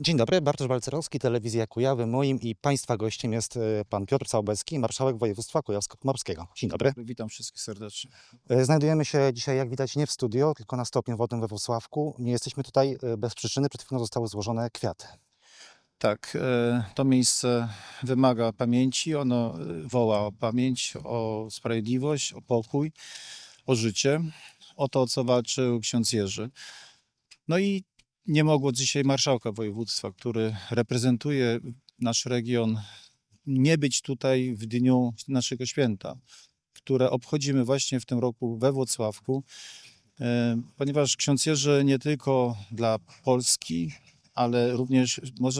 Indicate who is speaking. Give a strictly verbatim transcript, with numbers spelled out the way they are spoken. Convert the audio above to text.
Speaker 1: Dzień dobry, Bartosz Balcerowski, Telewizja Kujawy. Moim i Państwa gościem jest e, pan Piotr Całobecki, marszałek województwa kujawsko-pomorskiego. Dzień dobry.
Speaker 2: Witam wszystkich serdecznie.
Speaker 1: E, Znajdujemy się dzisiaj, jak widać, nie w studio, tylko na stopniu wodnym we Włocławku. Nie jesteśmy tutaj e, bez przyczyny, przed chwilą zostały złożone kwiaty.
Speaker 2: Tak, e, to miejsce wymaga pamięci, ono e, woła o pamięć, o sprawiedliwość, o pokój, o życie, o to, o co walczył ksiądz Jerzy. No i nie mogło dzisiaj marszałka województwa, który reprezentuje nasz region, nie być tutaj w dniu naszego święta, które obchodzimy właśnie w tym roku we Włocławku, e, ponieważ ksiądz Jerzy nie tylko dla Polski, ale również może